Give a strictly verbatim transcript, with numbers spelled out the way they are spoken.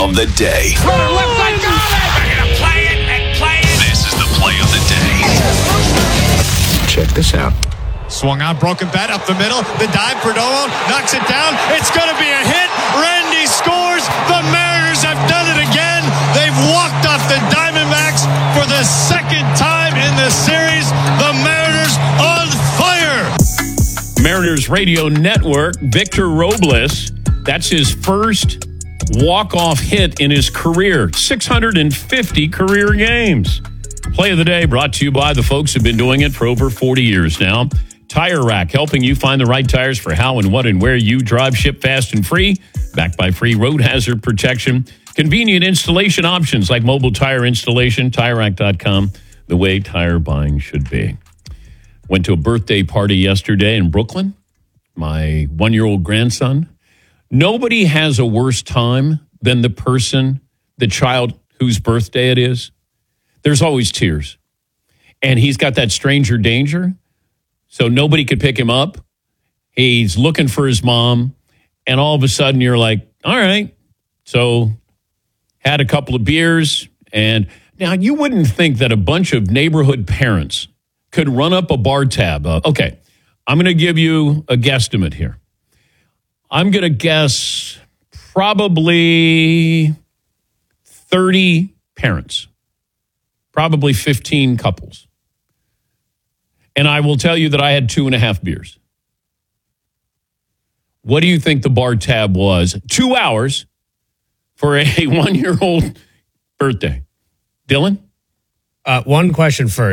of the day. Left side, got it! They're going to play it and play it. This is the play of the day. Check this out. Swung on, broken bat up the middle. The dive, Perdomo knocks it down. It's going to be a hit. Randy scores. The Mariners have done it again. They've walked off the Diamondbacks for the second time in the series. The Mariners on fire. Mariners Radio Network, Victor Robles. That's his first walk-off hit in his career. six hundred fifty career games. Play of the day brought to you by the folks who've been doing it for over forty years now. Tire Rack, helping you find the right tires for how and what and where you drive. Ship fast and free. Backed by free road hazard protection. Convenient installation options like mobile tire installation. Tire Rack dot com, the way tire buying should be. Went to a birthday party yesterday in Brooklyn. My one-year-old grandson. Nobody has a worse time than the person, the child whose birthday it is. There's always tears. And he's got that stranger danger. So nobody could pick him up. He's looking for his mom. And all of a sudden you're like, all right. So had a couple of beers. And now you wouldn't think that a bunch of neighborhood parents could run up a bar tab. Uh, okay, I'm going to give you a guesstimate here. I'm going to guess probably thirty parents. Probably fifteen couples. And I will tell you that I had two and a half beers. What do you think the bar tab was? Two hours for a one-year-old birthday. Dylan? Uh, one question first.